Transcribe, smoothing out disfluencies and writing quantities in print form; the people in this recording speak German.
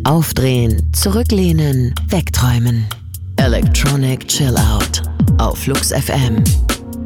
Aufdrehen, zurücklehnen, wegträumen. Electronic Chill Out auf Flux FM.